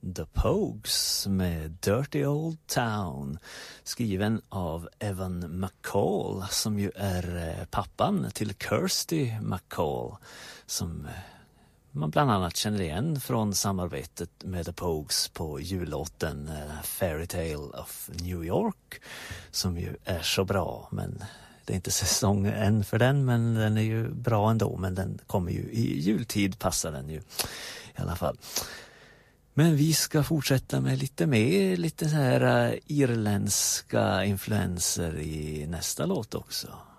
The Pogues med Dirty Old Town, skriven av Evan McCall, som ju är pappan till Kirsty McCall, som man bland annat känner igen från samarbetet med The Pogues på jullåten Fairy Tale of New York, som ju är så bra. Men det är inte säsong än för den, men den är ju bra ändå. Men den kommer ju i jultid, passar den ju i alla fall. Men vi ska fortsätta med lite så här irländska influenser i nästa låt också.